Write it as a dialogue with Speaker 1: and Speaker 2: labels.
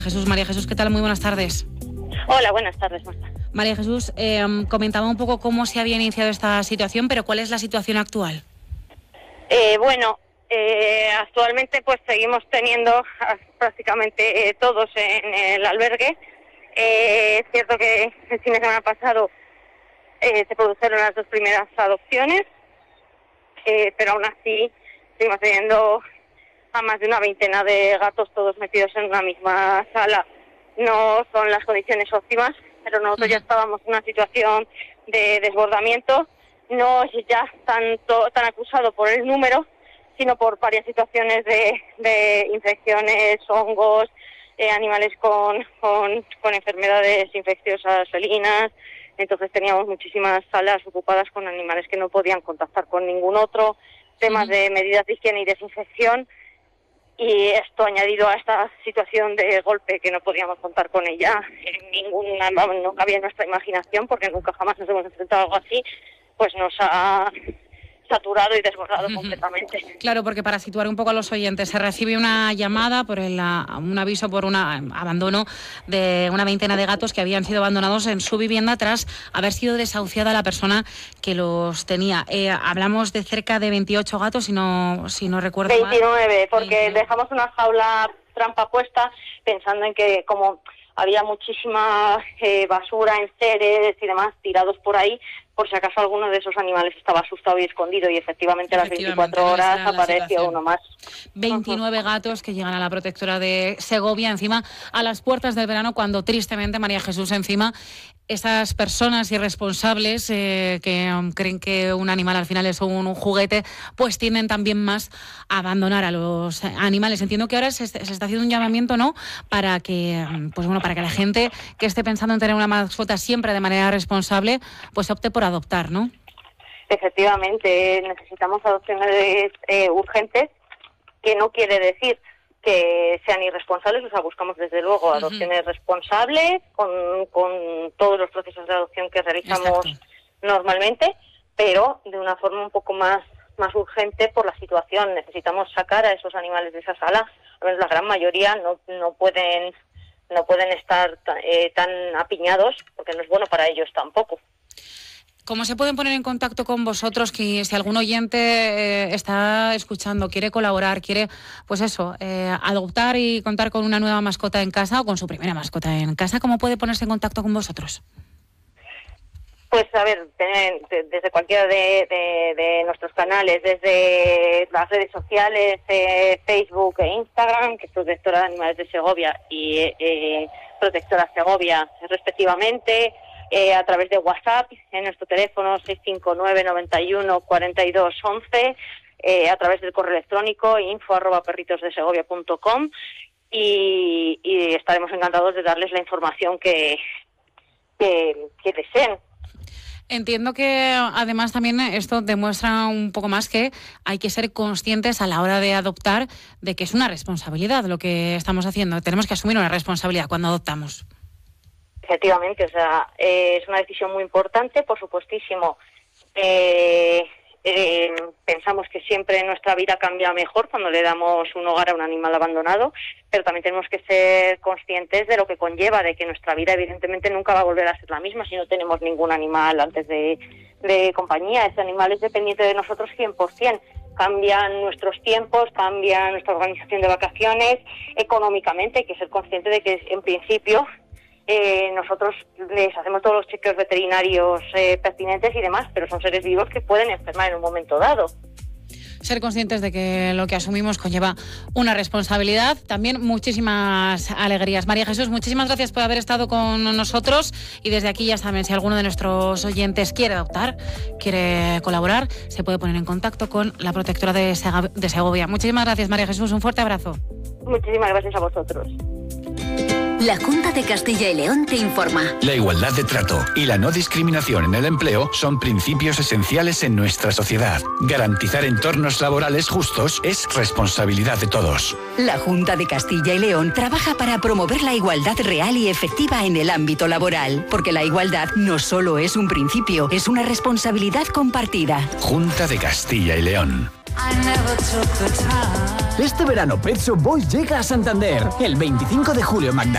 Speaker 1: María Jesús, ¿qué tal? Muy buenas tardes.
Speaker 2: Hola, buenas tardes, Marta.
Speaker 1: María Jesús, comentaba un poco cómo se había iniciado esta situación, pero ¿cuál es la situación actual?
Speaker 2: Actualmente pues seguimos teniendo prácticamente todos en el albergue. Es cierto que el fin de semana pasado se produjeron las 2 primeras adopciones, pero aún así seguimos teniendo a más de una veintena de gatos todos metidos en una misma sala. No son las condiciones óptimas, pero nosotros ya estábamos en una situación de desbordamiento. No es ya tan acusado por el número, sino por varias situaciones de infecciones, hongos, animales con enfermedades infecciosas felinas. Entonces teníamos muchísimas salas ocupadas con animales que no podían contactar con ningún otro, temas de medidas de higiene y desinfección, y esto añadido a esta situación de golpe que no podíamos contar con ella, no cabía en nuestra imaginación, porque nunca jamás nos hemos enfrentado a algo así, pues nos ha saturado y desbordado completamente.
Speaker 1: Claro, porque para situar un poco a los oyentes, se recibe una llamada por un aviso por un abandono de una veintena de gatos que habían sido abandonados en su vivienda tras haber sido desahuciada la persona que los tenía. Hablamos de cerca de 28 gatos, si no recuerdo
Speaker 2: 29,
Speaker 1: mal.
Speaker 2: porque
Speaker 1: 29.
Speaker 2: Dejamos una jaula trampa puesta pensando en que como había muchísima basura, enseres y demás tirados por ahí, por si acaso alguno de esos animales estaba asustado y escondido, y efectivamente a las 24 horas apareció uno más.
Speaker 1: 29 gatos que llegan a la protectora de Segovia, encima a las puertas del verano, cuando tristemente, María Jesús, encima esas personas irresponsables que creen que un animal al final es un juguete, pues tienden también más a abandonar a los animales. Entiendo que ahora se está haciendo un llamamiento, ¿no?, para que la gente que esté pensando en tener una mascota siempre de manera responsable, pues opte por adoptar, ¿no?
Speaker 2: Efectivamente, necesitamos adopciones urgentes, que no quiere decir que sean irresponsables. O sea, buscamos desde luego adopciones responsables, con todos los procesos de adopción que realizamos normalmente, pero de una forma un poco más urgente por la situación. Necesitamos sacar a esos animales de esa sala. La gran mayoría no pueden estar tan apiñados, porque no es bueno para ellos tampoco.
Speaker 1: ¿Cómo se pueden poner en contacto con vosotros? Que si algún oyente está escuchando, quiere colaborar, quiere, adoptar y contar con una nueva mascota en casa o con su primera mascota en casa, ¿cómo puede ponerse en contacto con vosotros?
Speaker 2: Pues a ver, desde cualquiera de nuestros canales, desde las redes sociales, Facebook e Instagram, que es Protectora de Animales de Segovia y Protectora Segovia respectivamente, a través de WhatsApp, en nuestro teléfono 659 91 42 11, a través del correo electrónico info@perritosdesegovia.com, y estaremos encantados de darles la información que deseen.
Speaker 1: Entiendo que además también esto demuestra un poco más que hay que ser conscientes a la hora de adoptar de que es una responsabilidad lo que estamos haciendo. Tenemos que asumir una responsabilidad cuando adoptamos.
Speaker 2: Efectivamente, es una decisión muy importante, por supuestísimo. Pensamos que siempre nuestra vida cambia mejor cuando le damos un hogar a un animal abandonado, pero también tenemos que ser conscientes de lo que conlleva, de que nuestra vida evidentemente nunca va a volver a ser la misma si no tenemos ningún animal antes de compañía. Ese animal es dependiente de nosotros 100%. Cambian nuestros tiempos, cambia nuestra organización de vacaciones, económicamente hay que ser consciente de que en principio nosotros les hacemos todos los chequeos veterinarios pertinentes y demás, pero son seres vivos que pueden enfermar en un momento dado.
Speaker 1: Ser conscientes de que lo que asumimos conlleva una responsabilidad, también muchísimas alegrías. María Jesús, muchísimas gracias por haber estado con nosotros, y desde aquí ya saben, si alguno de nuestros oyentes quiere adoptar, quiere colaborar, se puede poner en contacto con la Protectora de Segovia. Muchísimas gracias, María Jesús, un fuerte abrazo.
Speaker 2: Muchísimas gracias a vosotros.
Speaker 3: La Junta de Castilla y León te informa.
Speaker 4: La igualdad de trato y la no discriminación en el empleo son principios esenciales en nuestra sociedad. Garantizar entornos laborales justos es responsabilidad de todos.
Speaker 3: La Junta de Castilla y León trabaja para promover la igualdad real y efectiva en el ámbito laboral, porque la igualdad no solo es un principio, es una responsabilidad compartida.
Speaker 4: Junta de Castilla y León.
Speaker 5: Este verano Pet Shop Boys llega a Santander. El 25 de julio, Magdalena